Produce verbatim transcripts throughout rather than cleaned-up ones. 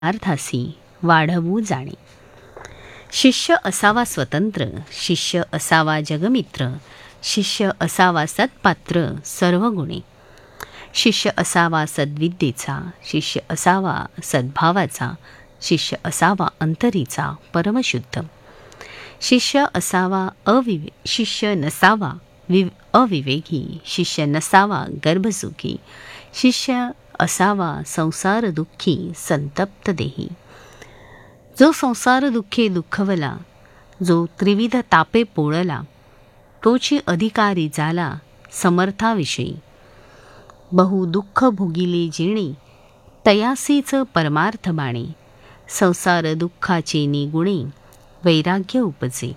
अर्थासी वाढवू जाणे. शिष्य असावा स्वतंत्र, शिष्य असावा जगमित्र, शिष्य असावा सत्पात्र सर्व गुणे. शिष्य असावा सद्विद्येचा, शिष्य असावा सद्भावाचा, शिष्य असावा अंतरीचा परमशुद्ध. शिष्य असावा अविवे शिष्य नसावा वि अविवेकी, शिष्य नसावा गर्भसुखी, शिष्य असावा संसार दुःखी संतप्त देही. जो संसार दुःखे दुःखवला, जो त्रिविध तापे पोळला, तोची अधिकारी झाला समर्थाविषयी. बहु दुःख भोगिले जिणे, तयासीच परमार्थ बाणे. संसार दुःखाचे निगुणे, वैराग्य उपजे.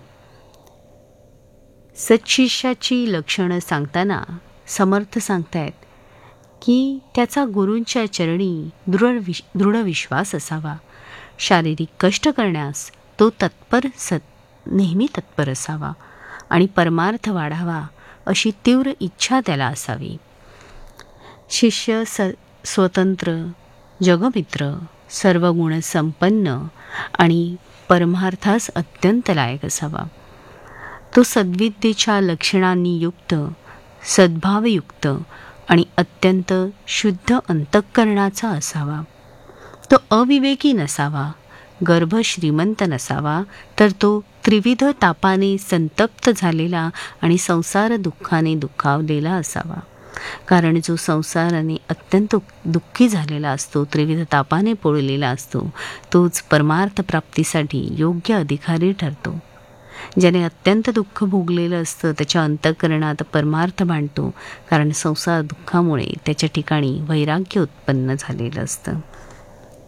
सत्शिष्याची लक्षणं सांगताना समर्थ सांगतायत की त्याचा गुरूंच्या चरणी दृढ विश दृढ विश्वास असावा. शारीरिक कष्ट करण्यास तो तत्पर सत नेहमी तत्पर असावा आणि परमार्थ वाढावा अशी तीव्र इच्छा त्याला असावी. शिष्य स स्वतंत्र, जगमित्र, सर्व गुण संपन्न आणि परमार्थास अत्यंत लायक असावा. तो सद्विद्येच्या लक्षणांनी युक्त, सद्भावयुक्त आणि अत्यंत शुद्ध अंतःकरणाचा असावा. तो अविवेकी नसावा, गर्भ श्रीमंत नसावा, तर तो त्रिविध तापाने संतप्त झालेला आणि संसार दुःखाने दुःखावलेला असावा. कारण जो संसाराने अत्यंत दुःखी झालेला असतो, त्रिविध तापाने पोळलेला असतो, तोच परमार्थ प्राप्तीसाठी योग्य अधिकारी ठरतो. ज्याने अत्यंत दुःख भोगलेलं असतं त्याच्या अंतःकरणात परमार्थ मांडतो, कारण संसार दुःखामुळे त्याच्या ठिकाणी वैराग्य उत्पन्न झालेलं असतं.